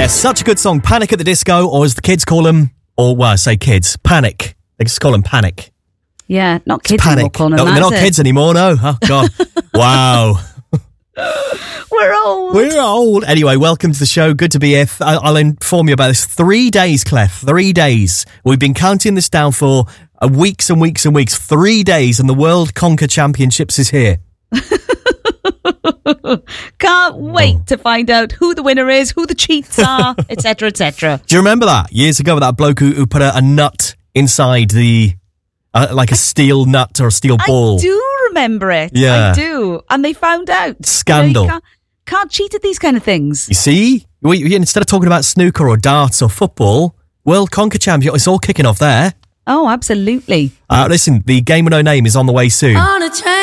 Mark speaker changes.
Speaker 1: Yes, such a good song. Panic at the Disco, or as the kids call them, or well, I say kids, Panic. They just call them Panic.
Speaker 2: Yeah, not
Speaker 1: It's
Speaker 2: kids
Speaker 1: Panic.
Speaker 2: anymore calling
Speaker 1: No,
Speaker 2: them
Speaker 1: they're
Speaker 2: that,
Speaker 1: not
Speaker 2: is it?
Speaker 1: kids anymore, no. Oh, God. Wow.
Speaker 2: We're old.
Speaker 1: We're old. Anyway, welcome to the show. Good to be here. I'll inform you about this. 3 days, Clef. 3 days. We've been counting this down for weeks and weeks and weeks. 3 days and the World Conquer Championships is here.
Speaker 2: Can't wait to find out who the winner is, who the cheats are, etc., etc.
Speaker 1: Do you remember that? Years ago with that bloke who put a nut inside the... like a steel nut or a steel ball.
Speaker 2: I do remember it.
Speaker 1: Yeah.
Speaker 2: I do. And they found out.
Speaker 1: Scandal.
Speaker 2: You know, you can't cheat at these kind of things.
Speaker 1: You see? Instead of talking about snooker or darts or football, World Conquer Champion, it's all kicking off there.
Speaker 2: Oh, absolutely.
Speaker 1: Listen, the Game with No Name is on the way soon.
Speaker 3: On a train.